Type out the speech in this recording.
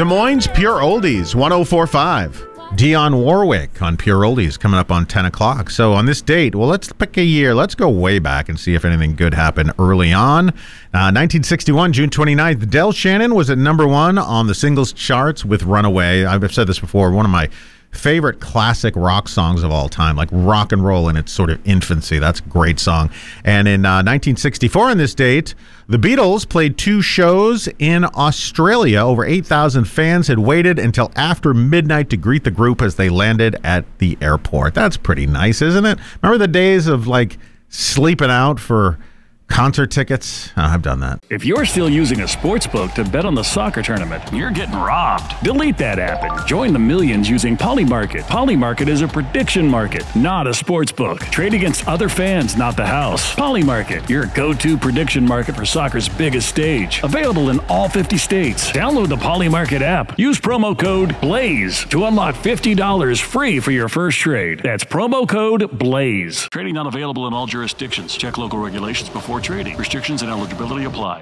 Des Moines Pure Oldies, 104.5. Dionne Warwick on Pure Oldies coming up on 10 o'clock. So on this date, well, let's pick a year. Let's go way back and see if anything good happened early on. 1961, June 29th, Del Shannon was at number one on the singles charts with Runaway. I've said this before, one of my favorite classic rock songs of all time, like rock and roll in its sort of infancy. That's a great song. And in 1964 on this date, the Beatles played 2 shows in Australia. Over 8,000 fans had waited until after midnight to greet the group as they landed at the airport. That's pretty nice, isn't it? Remember the days of like sleeping out for concert tickets? Oh, I've done that. If you're still using a sportsbook to bet on the soccer tournament, you're getting robbed. Delete that app and join the millions using Polymarket. Polymarket is a prediction market, not a sportsbook. Trade against other fans, not the house. Polymarket, your go-to prediction market for soccer's biggest stage. Available in all 50 states. Download the Polymarket app. Use promo code BLAZE to unlock $50 free for your first trade. That's promo code BLAZE. Trading not available in all jurisdictions. Check local regulations before trading. Restrictions and eligibility apply.